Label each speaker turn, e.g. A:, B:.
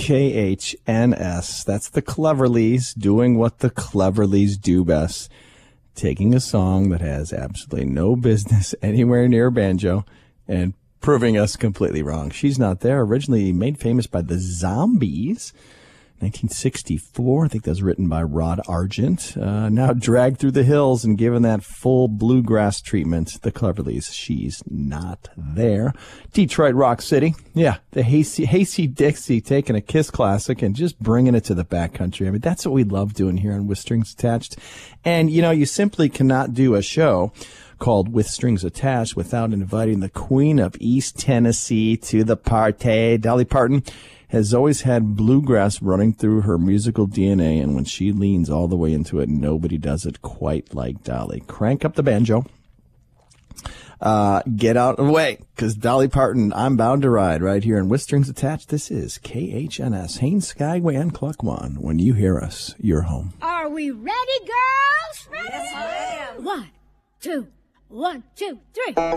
A: KHNS. That's the Cleverleys doing what the Cleverleys do best. Taking a song that has absolutely no business anywhere near banjo and proving us completely wrong. She's Not There, originally made famous by the Zombies. 1964, I think that was written by Rod Argent. Now dragged through the hills and given that full bluegrass treatment. The Cleverleys, She's Not There. Detroit Rock City. Yeah, the Hasty Dixie taking a Kiss classic and just bringing it to the backcountry. I mean, that's what we love doing here on With Strings Attached. And, you know, you simply cannot do a show called With Strings Attached without inviting the Queen of East Tennessee to the party. Dolly Parton has always had bluegrass running through her musical DNA, and when she leans all the way into it, nobody does it quite like Dolly. Crank up the banjo. Get out of the way, because Dolly Parton, I'm Bound to Ride, right here in With Strings Attached. This is KHNS, Haines Skyway and Cluckwan. When you hear us, you're home.
B: Are we ready, girls?
C: Yes, ma'am.
B: 1, 2, 1, 2, 3.